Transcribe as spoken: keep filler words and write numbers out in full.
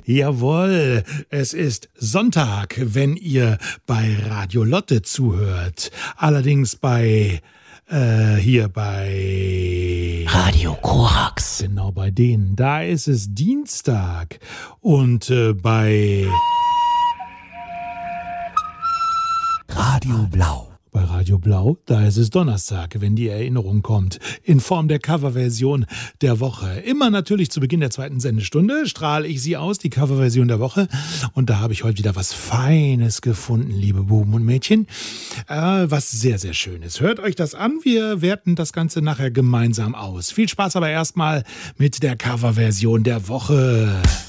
Jawohl, es ist Sonntag, wenn ihr bei Radio Lotte zuhört. Allerdings bei, äh, hier bei Radio Korax. Genau, bei denen. Da ist es Dienstag. Und äh, bei Radio Blau. Bei Radio Blau, da ist es Donnerstag, wenn die Erinnerung kommt, in Form der Coverversion der Woche. Immer natürlich zu Beginn der zweiten Sendestunde strahle ich sie aus, die Coverversion der Woche. Und da habe ich heute wieder was Feines gefunden, liebe Buben und Mädchen. Äh, was sehr, sehr Schönes. Hört euch das an, wir werten das Ganze nachher gemeinsam aus. Viel Spaß aber erstmal mit der Coverversion der Woche.